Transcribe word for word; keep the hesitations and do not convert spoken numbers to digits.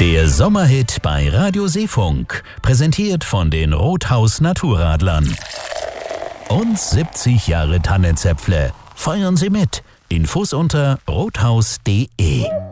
Der Sommerhit bei Radio Seefunk, präsentiert von den Rothaus Naturradlern. Und siebzig Jahre Tannenzäpfle. Feiern Sie mit. Infos unter rothaus punkt de.